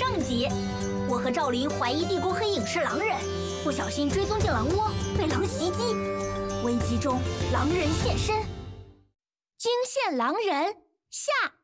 上集，我和赵林怀疑地宫黑影是狼人，不小心追踪进狼窝，被狼袭击。危机中，狼人现身，惊现狼人下。